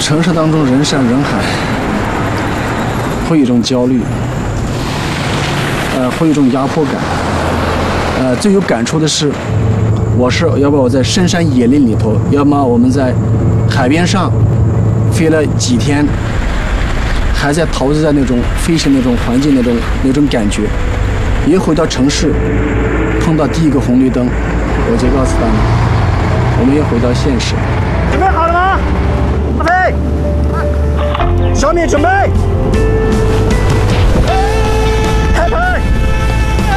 城市当中人山人海，会有一种焦虑，会有一种压迫感。最有感触的是，要不我在深山野林里头，要么我们在海边上飞了几天，还在陶醉在那种飞行那种环境那种感觉。一回到城市，碰到第一个红绿灯，我就告诉他们，我们要回到现实。 准备好了吗？发飞！小米准备。